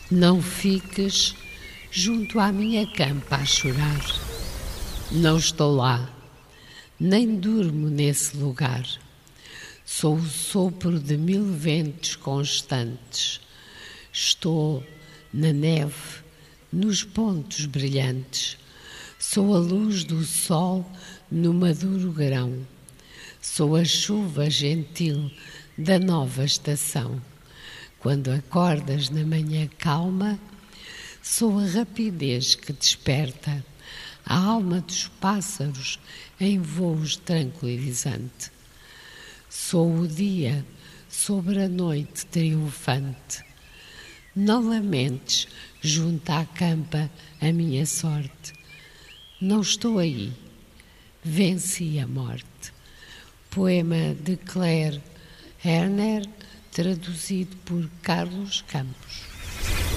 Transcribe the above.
Não fiques junto à minha campa a chorar. Não estou lá, nem durmo nesse lugar. Sou o sopro de 1000 ventos constantes. Estou na neve, nos pontos brilhantes. Sou a luz do sol no maduro grão. Sou a chuva gentil da nova estação. Quando acordas na manhã calma, sou a rapidez que desperta a alma dos pássaros em voos tranquilizante. Sou o dia sobre a noite triunfante. Não lamentes junto à campa a minha sorte. Não estou aí, venci a morte. Poema de Claire Herner, traduzido por Carlos Campos.